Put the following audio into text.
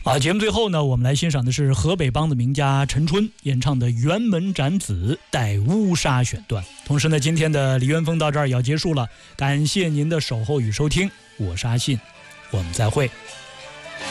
好，节目最后呢，我们来欣赏的是河北梆子名家陈春演唱的《辕门斩子带乌纱》选段。同时呢，今天的梨园风到这儿也要结束了，感谢您的守候与收听，我是阿信，我们再会。